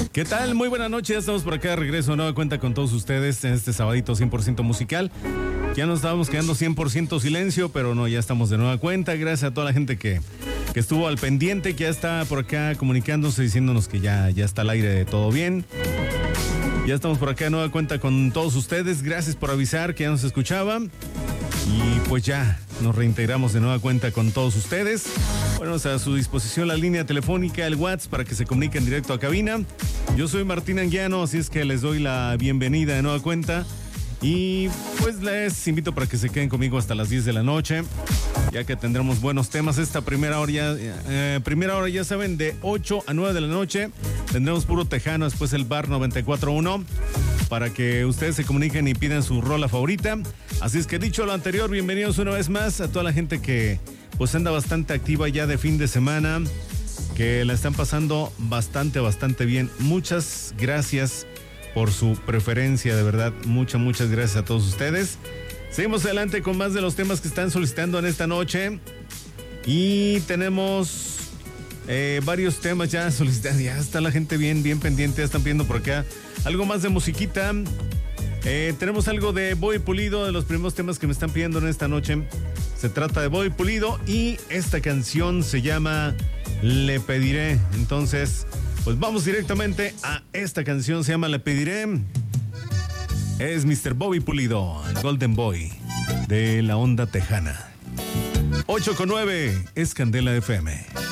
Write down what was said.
¿Qué tal? Muy buena noche, ya estamos por acá de regreso, nueva cuenta con todos ustedes en este sabadito 100% musical. Ya nos estábamos quedando 100% silencio, pero no, ya estamos de nueva cuenta. Gracias a toda la gente que estuvo al pendiente, que ya está por acá comunicándose, diciéndonos que ya está al aire todo bien. Ya estamos por acá de nueva cuenta con todos ustedes. Gracias por avisar que ya nos escuchaban. Y pues ya nos reintegramos de nueva cuenta con todos ustedes. Bueno, a su disposición la línea telefónica, el WhatsApp, para que se comuniquen directo a cabina. Yo soy Martín Anguiano, así es que les doy la bienvenida de nueva cuenta. Y pues les invito para que se queden conmigo hasta las 10 de la noche, ya que tendremos buenos temas. Esta primera hora ya saben, de 8 a 9 de la noche tendremos puro tejano, después el bar 94.1, para que ustedes se comuniquen y pidan su rola favorita. Así es que dicho lo anterior, bienvenidos una vez más a toda la gente que pues anda bastante activa ya de fin de semana, que la están pasando bastante bien. Muchas gracias por su preferencia, de verdad, muchas gracias a todos ustedes. Seguimos adelante con más de los temas que están solicitando en esta noche. Y tenemos varios temas ya solicitados. Ya está la gente bien pendiente, ya están pidiendo por acá algo más de musiquita. Tenemos algo de Bobby Pulido, de los primeros temas que me están pidiendo en esta noche. Se trata de Bobby Pulido y esta canción se llama Le Pediré. Entonces, pues vamos directamente a esta canción, se llama Le Pediré. Es Mr. Bobby Pulido, el Golden Boy de la onda tejana. 8:09 es Candela FM.